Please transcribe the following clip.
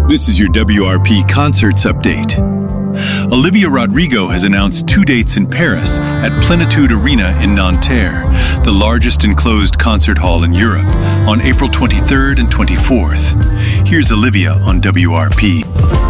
This is your WRP Concerts Update. Olivia Rodrigo has announced 2 dates in Paris at Plenitude Arena in Nanterre, the largest enclosed concert hall in Europe, on April 23rd and 24th. Here's Olivia on WRP.